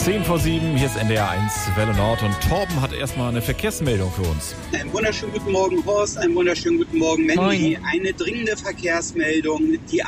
10:07, hier ist NDR 1 Welle Nord und Torben hat erstmal eine Verkehrsmeldung für uns. Einen wunderschönen guten Morgen, Horst. Einen wunderschönen guten Morgen, Mandy. Eine dringende Verkehrsmeldung. Die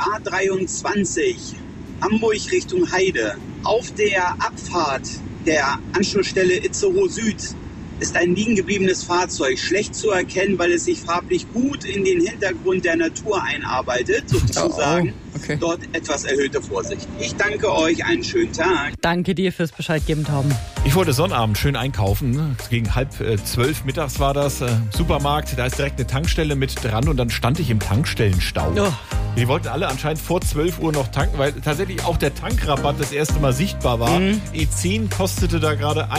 A23 Hamburg Richtung Heide. Auf der Abfahrt der Anschlussstelle Itzehoe Süd ist ein liegen gebliebenes Fahrzeug schlecht zu erkennen, weil es sich farblich gut in den Hintergrund der Natur einarbeitet, sozusagen. Okay. Dort etwas erhöhte Vorsicht. Ich danke euch, einen schönen Tag. Danke dir fürs Bescheid geben, Torben. Ich wollte Sonnabend schön einkaufen. Gegen 11:30 mittags war das. Supermarkt, da ist direkt eine Tankstelle mit dran und dann stand ich im Tankstellenstau. Oh. Die wollten alle anscheinend vor 12 Uhr noch tanken, weil tatsächlich auch der Tankrabatt das erste Mal sichtbar war. E10 kostete da gerade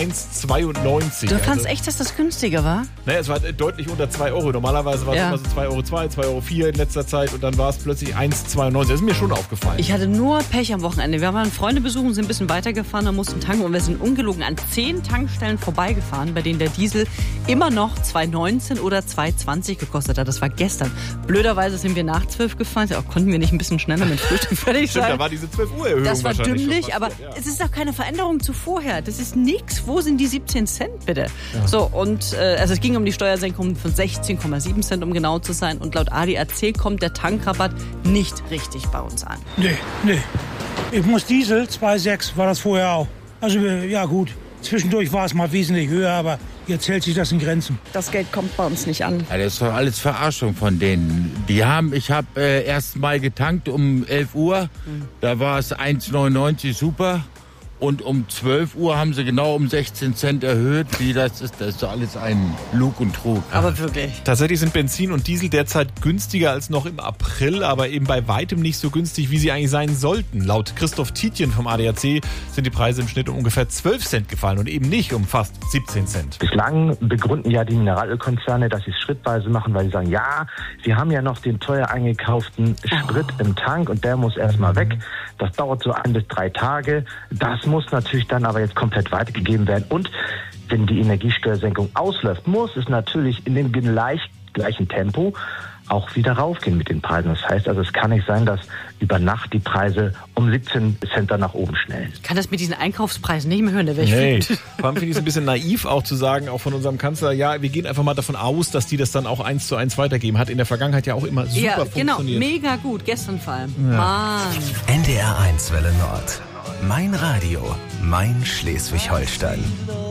1,92. Du fandst echt, dass das günstiger war? Naja, es war deutlich unter 2 Euro. Normalerweise war es immer so 2,02 €, 2,04 € in letzter Zeit und dann war es plötzlich 1,92. Das ist mir schon aufgefallen. Ich hatte nur Pech am Wochenende. Wir waren Freunde besuchen, sind ein bisschen weitergefahren und mussten tanken und wir sind ungelogen an 10 Tankstellen vorbeigefahren, bei denen der Diesel immer noch 2,19 oder 2,20 gekostet hat. Das war gestern. Blöderweise sind wir nach 12 gefahren. Konnten wir nicht ein bisschen schneller mit Frühstück fertig sein? Stimmt, da war diese 12 Uhr Erhöhung. Das war dümmlich, aber es ist auch keine Veränderung zu vorher. Das ist nichts. Wo sind die 17 Cent bitte? Ja. So, und also es ging um die Steuersenkung von 16,7 Cent, um genau zu sein. Und laut ADAC kommt der Tankrabatt nicht richtig bei uns an. Nee. Ich muss Diesel, 2,6 war das vorher auch. Also ja gut, zwischendurch war es mal wesentlich höher, aber jetzt hält sich das in Grenzen. Das Geld kommt bei uns nicht an. Ja, das ist doch alles Verarschung von denen. Ich habe erst mal getankt um 11 Uhr, da war es 1,99 super. Und um 12 Uhr haben sie genau um 16 Cent erhöht. Das ist doch alles ein Lug und Trug. Aber wirklich. Tatsächlich sind Benzin und Diesel derzeit günstiger als noch im April, aber eben bei weitem nicht so günstig, wie sie eigentlich sein sollten. Laut Christoph Tietjen vom ADAC sind die Preise im Schnitt um ungefähr 12 Cent gefallen und eben nicht um fast 17 Cent. Bislang begründen ja die Mineralölkonzerne, dass sie es schrittweise machen, weil sie sagen, ja, sie haben ja noch den teuer eingekauften Sprit im Tank und der muss erstmal weg. Das dauert so 1 bis 3 Tage. Das muss natürlich dann aber jetzt komplett weitergegeben werden. Und wenn die Energiesteuersenkung ausläuft, muss es natürlich in dem gleichen Tempo auch wieder raufgehen mit den Preisen. Das heißt also, es kann nicht sein, dass über Nacht die Preise um 17 Cent nach oben schnellen. Ich kann das mit diesen Einkaufspreisen nicht mehr hören. Da wäre ich Vor allem finde ich es ein bisschen naiv auch zu sagen, auch von unserem Kanzler, ja, wir gehen einfach mal davon aus, dass die das dann auch 1:1 weitergeben. Hat in der Vergangenheit ja auch immer super funktioniert. Genau, mega gut. Gestern vor allem. Ja. Mann. NDR 1 Welle Nord. Mein Radio, mein Schleswig-Holstein.